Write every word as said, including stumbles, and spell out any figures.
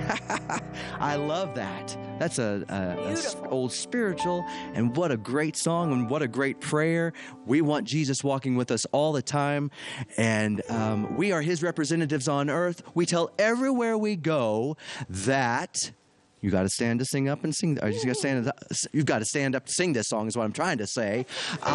I love that. That's a, a, a s- Beautiful. old spiritual, and what a great song and what a great prayer. We want Jesus walking with us all the time, and um, we are His representatives on earth. We tell everywhere we go that you got to stand to sing up and sing. Or you got to stand. You've got to stand up to sing this song. Is what I'm trying to say.